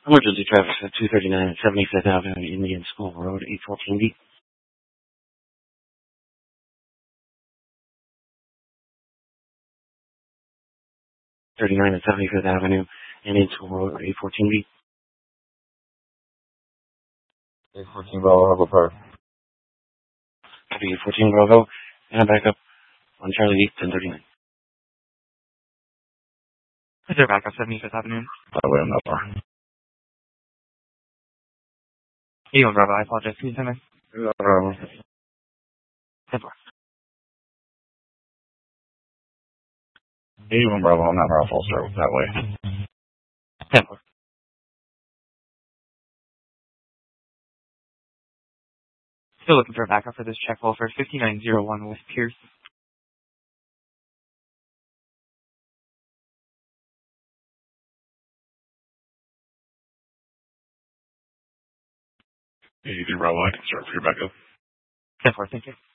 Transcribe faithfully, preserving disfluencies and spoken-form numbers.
Emergency traffic at two thirty-nine at seventy-fifth Avenue, Indian School Road, eight fourteen B. thirty-nine at seventy-fifth Avenue, Indian School Road, eight fourteen B. eight fourteen Bravo, have a car. Copy eight fourteen Bravo, and back up on Charlie eight, ten thirty-nine. Is there back up seventy-fifth Avenue? By the way, I'm not far. eighty-one Bravo, I apologize. Can you tell me? No problem. ten four. eighty-one Bravo, I'm not far. I'll start that way. ten four. Still looking for a backup for this check call for fifty-nine oh one with Pierce. eighty-three Bravo, I can start for your backup. ten four, thank you.